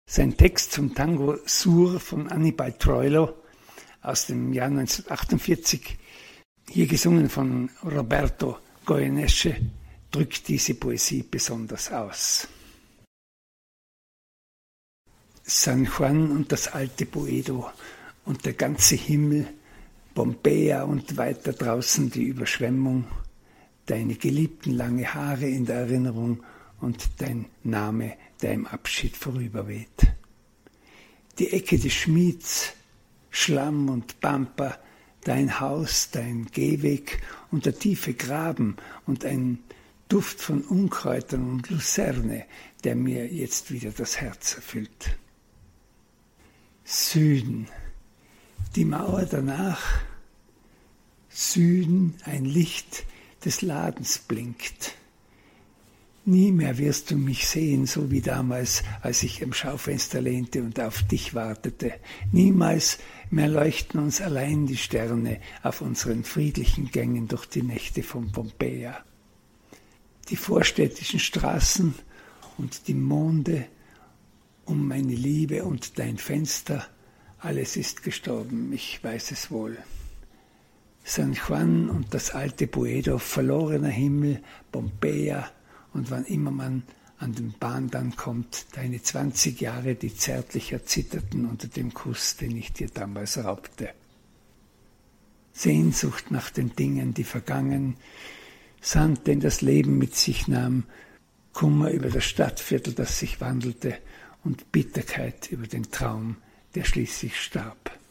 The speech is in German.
Sein Text zum Tango Sur von Annibal Troilo aus dem Jahr 1948, hier gesungen von Roberto Goyenesche, drückt diese Poesie besonders aus. San Juan und das alte Boedo und der ganze Himmel, Pompeia und weiter draußen die Überschwemmung, deine geliebten lange Haare in der Erinnerung und dein Name, der im Abschied vorüberweht. Die Ecke des Schmieds, Schlamm und Pampa, dein Haus, dein Gehweg und der tiefe Graben und ein Duft von Unkräutern und Luzerne, der mir jetzt wieder das Herz erfüllt. Süden, die Mauer danach, Süden, ein Licht des Ladens blinkt. Nie mehr wirst du mich sehen, so wie damals, als ich am Schaufenster lehnte und auf dich wartete. Niemals mehr leuchten uns allein die Sterne auf unseren friedlichen Gängen durch die Nächte von Pompeia. Die vorstädtischen Straßen und die Monde um meine Liebe und dein Fenster, alles ist gestorben, ich weiß es wohl. San Juan und das alte Boedo, verlorener Himmel, Pompeia, und wann immer man an den Bahndamm kommt, deine 20 Jahre, die zärtlich erzitterten unter dem Kuss, den ich dir damals raubte. Sehnsucht nach den Dingen, die vergangen, Sand, den das Leben mit sich nahm, Kummer über das Stadtviertel, das sich wandelte, und Bitterkeit über den Traum, der schließlich starb.